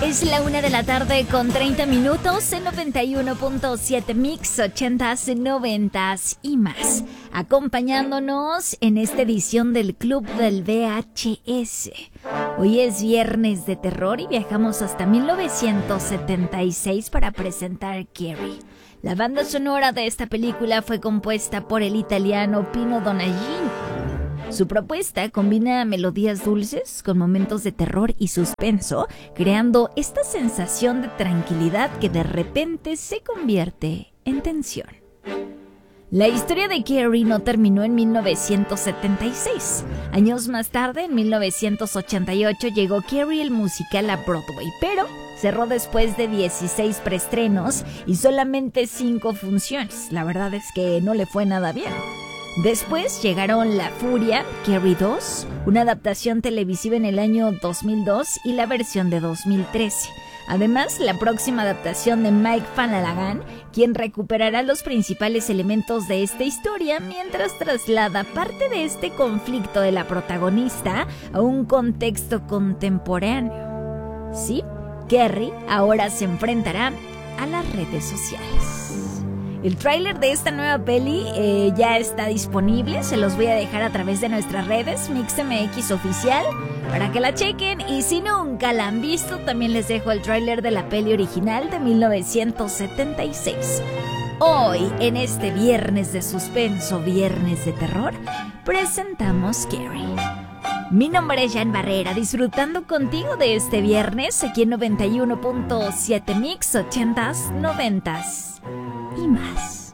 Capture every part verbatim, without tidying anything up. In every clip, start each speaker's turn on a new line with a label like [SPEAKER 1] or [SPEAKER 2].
[SPEAKER 1] Es la una de la tarde con treinta minutos en noventa y uno punto siete Mix, ochentas, noventas y más. Acompañándonos en esta edición del Club del V H S. Hoy es viernes de terror y viajamos hasta mil novecientos setenta y seis para presentar Carrie. La banda sonora de esta película fue compuesta por el italiano Pino Donaggini. Su propuesta combina melodías dulces con momentos de terror y suspenso, creando esta sensación de tranquilidad que de repente se convierte en tensión. La historia de Carrie no terminó en mil novecientos setenta y seis. Años más tarde, en mil novecientos ochenta y ocho, llegó Carrie el musical a Broadway, pero cerró después de dieciséis preestrenos y solamente cinco funciones. La verdad es que no le fue nada bien. Después llegaron La Furia, Carrie dos, una adaptación televisiva en el año dos mil dos y la versión de dos mil trece. Además, la próxima adaptación de Mike Flanagan, quien recuperará los principales elementos de esta historia mientras traslada parte de este conflicto de la protagonista a un contexto contemporáneo. Sí, Carrie ahora se enfrentará a las redes sociales. El tráiler de esta nueva peli eh, ya está disponible, se los voy a dejar a través de nuestras redes, MixMX Oficial, para que la chequen, y si nunca la han visto, también les dejo el tráiler de la peli original de mil novecientos setenta y seis. Hoy, en este viernes de suspenso, viernes de terror, presentamos Carrie. Mi nombre es Jan Barrera, disfrutando contigo de este viernes aquí en noventa y uno punto siete Mix, ochentas, noventas y más.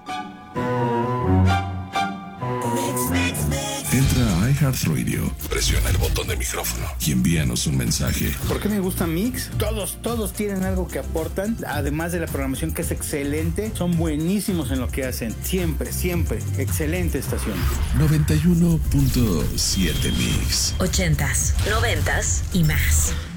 [SPEAKER 2] Entra a iHeartRadio, presiona el botón de micrófono y envíanos un mensaje.
[SPEAKER 3] ¿Por qué me gusta Mix? Todos, todos tienen algo que aportan, además de la programación que es excelente, son buenísimos en lo que hacen, siempre, siempre, excelente estación.
[SPEAKER 2] noventa y uno punto siete Mix.
[SPEAKER 4] Ochentas, noventas y más.